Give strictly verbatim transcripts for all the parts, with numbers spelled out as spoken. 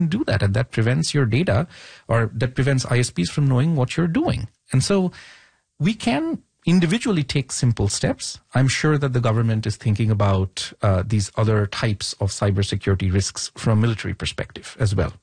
do that, and that prevents your data, or that prevents I S Ps from knowing what you're doing. And so we can individually take simple steps. I'm sure that the government is thinking about uh, these other types of cybersecurity risks from a military perspective as well.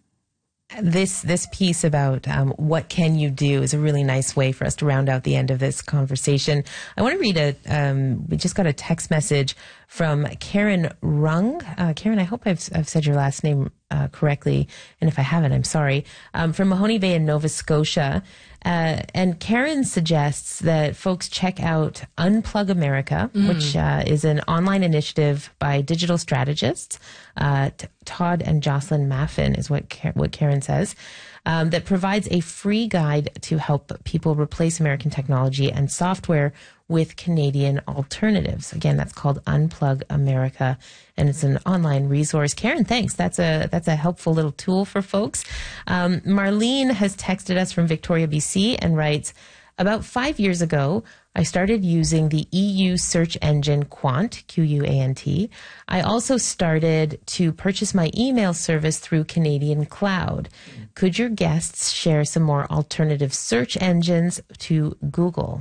This this piece about um, what can you do is a really nice way for us to round out the end of this conversation. I want to read a, um, we just got a text message from Karen Rung. Uh, Karen, I hope I've, I've said your last name uh, correctly, and if I haven't, I'm sorry. Um, from Mahoney Bay in Nova Scotia. Uh, and Karen suggests that folks check out Unplug America, mm. which uh, is an online initiative by digital strategists. Uh, T- Todd and Jocelyn Maffin is what Ka- what Karen says, um, that provides a free guide to help people replace American technology and software with Canadian alternatives. Again, that's called Unplug America, and it's an online resource. Karen, thanks. That's a that's a helpful little tool for folks. Um, Marlene has texted us from Victoria, B C, and writes, about five years ago, I started using the E U search engine Quant, Q U A N T. I also started to purchase my email service through Canadian Cloud. Could your guests share some more alternative search engines to Google?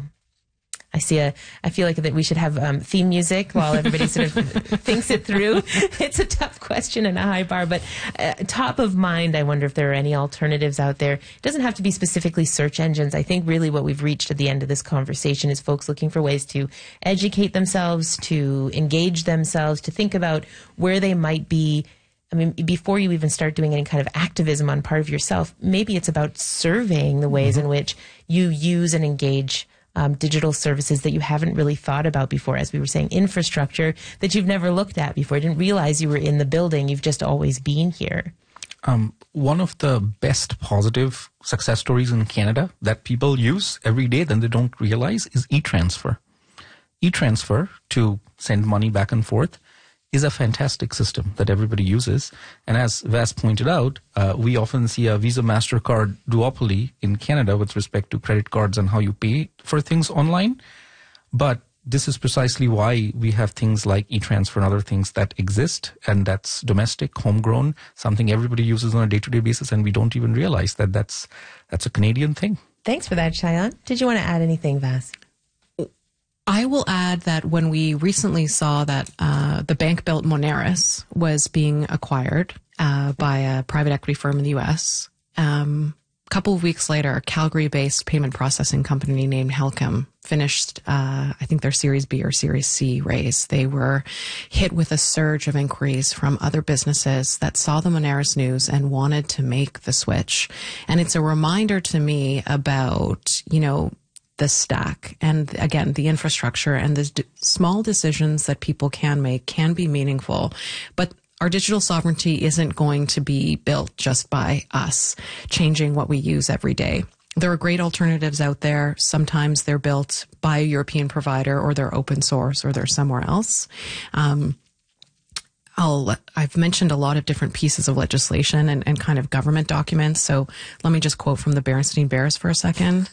I see a, I feel like that we should have um, theme music while everybody sort of thinks it through. It's a tough question and a high bar, but uh, top of mind, I wonder if there are any alternatives out there. It doesn't have to be specifically search engines. I think really what we've reached at the end of this conversation is folks looking for ways to educate themselves, to engage themselves, to think about where they might be. I mean, before you even start doing any kind of activism on part of yourself, maybe it's about surveying the ways mm-hmm. in which you use and engage Um, digital services that you haven't really thought about before. As we were saying, infrastructure that you've never looked at before. Didn't realize you were in the building. You've just always been here. Um, one of the best positive success stories in Canada that people use every day that they don't realize is e-transfer. E-transfer, to send money back and forth, is a fantastic system that everybody uses. And as Vas pointed out, uh, we often see a Visa MasterCard duopoly in Canada with respect to credit cards and how you pay for things online. But this is precisely why we have things like e-transfer and other things that exist, and that's domestic, homegrown, something everybody uses on a day-to-day basis, and we don't even realize that that's, that's a Canadian thing. Thanks for that, Cheyenne. Did you want to add anything, Vas? I will add that when we recently saw that uh, the bank built Moneris was being acquired uh, by a private equity firm in the U S, um, a couple of weeks later, a Calgary-based payment processing company named Helcom finished, uh, I think, their Series B or Series C raise. They were hit with a surge of inquiries from other businesses that saw the Moneris news and wanted to make the switch. And it's a reminder to me about, you know, the stack and, again, the infrastructure and the d- small decisions that people can make can be meaningful. But our digital sovereignty isn't going to be built just by us changing what we use every day. There are great alternatives out there. Sometimes they're built by a European provider, or they're open source, or they're somewhere else. Um, I'll, I've mentioned a lot of different pieces of legislation and, and kind of government documents. So let me just quote from the Berenstein Bears for a second.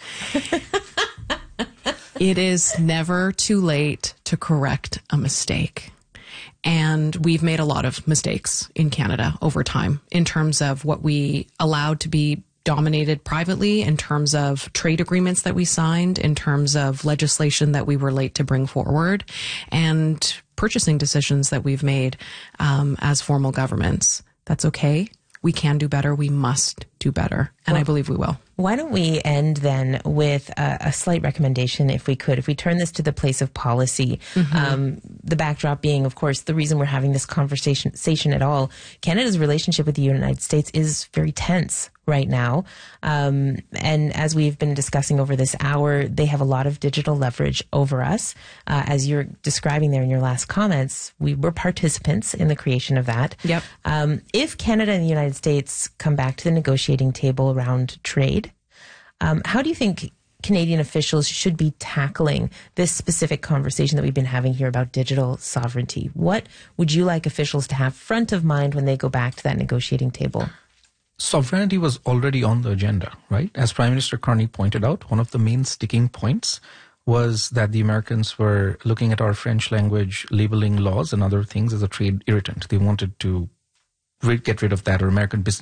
It is never too late to correct a mistake. And we've made a lot of mistakes in Canada over time in terms of what we allowed to be dominated privately, in terms of trade agreements that we signed, in terms of legislation that we were late to bring forward, and purchasing decisions that we've made um, as formal governments. That's okay. We can do better. We must do better. And well, I believe we will. Why don't we end then with a, a slight recommendation, if we could, if we turn this to the place of policy, mm-hmm. um, the backdrop being, of course, the reason we're having this conversation at all. Canada's relationship with the United States is very tense right now. Um, and as we've been discussing over this hour, they have a lot of digital leverage over us. Uh, as you're describing there in your last comments, we were participants in the creation of that. Yep. Um, if Canada and the United States come back to the negotiating table around trade, um, how do you think Canadian officials should be tackling this specific conversation that we've been having here about digital sovereignty? What would you like officials to have front of mind when they go back to that negotiating table? Sovereignty was already on the agenda, right? As Prime Minister Carney pointed out, one of the main sticking points was that the Americans were looking at our French language labeling laws and other things as a trade irritant. They wanted to get rid of that, or American business